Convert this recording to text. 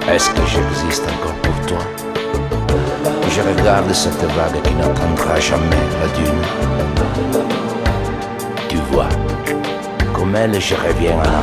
Est-ce que j'existe encore pour toi? Je regarde cette vague qui n'atteindra jamais la dune. Tu vois, comme elle, je reviens à la